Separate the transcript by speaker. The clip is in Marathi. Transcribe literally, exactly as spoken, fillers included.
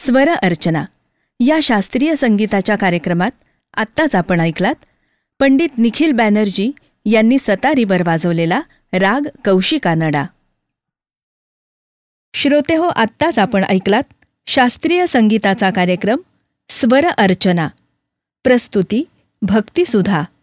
Speaker 1: स्वर अर्चना या शास्त्रीय संगीताच्या कार्यक्रमात आत्ताच आपण ऐकलात पंडित निखिल बॅनर्जी यांनी सतारीवर वाजवलेला राग कौशिकानडा. श्रोतेहो, आत्ताच आपण ऐकलात शास्त्रीय संगीताचा कार्यक्रम स्वर अर्चना. प्रस्तुती भक्तिसुधा.